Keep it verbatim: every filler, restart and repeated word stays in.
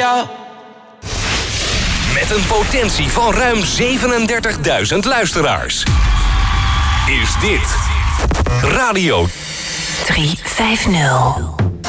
jou. Met een potentie van ruim zevenendertigduizend luisteraars. Is dit Radio drie vijf nul.